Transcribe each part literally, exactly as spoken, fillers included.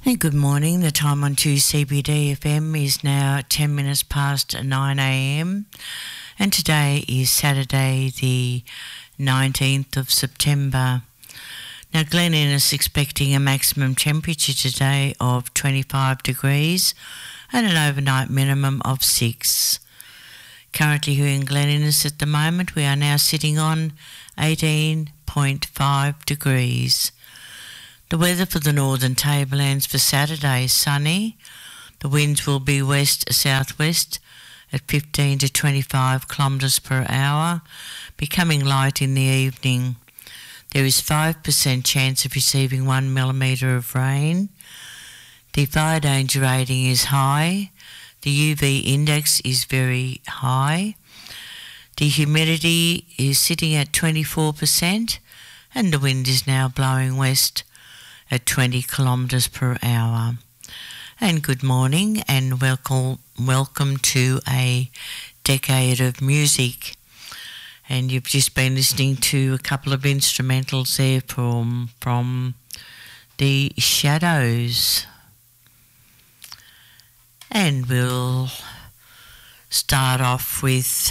Hey, good morning. The time on two C B D F M is now ten minutes past nine a m and today is Saturday the nineteenth of September. Now Glen Innes is expecting a maximum temperature today of twenty-five degrees and an overnight minimum of six. Currently here in Glen Innes at the moment we are now sitting on eighteen point five degrees. The weather for the Northern Tablelands for Saturday is sunny. The winds will be west-southwest at fifteen to twenty-five kilometres per hour, becoming light in the evening. There is five percent chance of receiving one millimetre of rain. The fire danger rating is high. The U V index is very high. The humidity is sitting at twenty-four percent and the wind is now blowing west at twenty kilometres per hour. And good morning and welcome welcome to a decade of music. And you've just been listening to a couple of instrumentals there from from the Shadows. And we'll start off with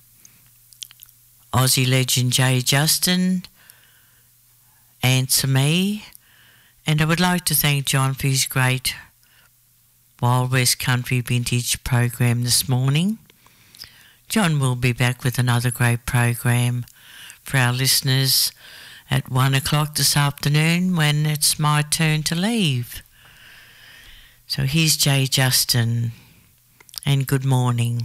Aussie legend Jay Justin, Answer Me. And I would like to thank John for his great Wild West Country Vintage program this morning. John will be back with another great program for our listeners at one o'clock this afternoon when it's my turn to leave. So here's Jay Justin and good morning.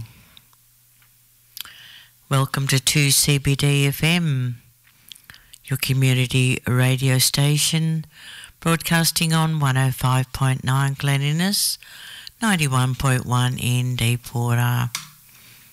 Welcome to two C B D F M, your community radio station, broadcasting on one oh five point nine Glen Innes, ninety-one point one in Deepwater.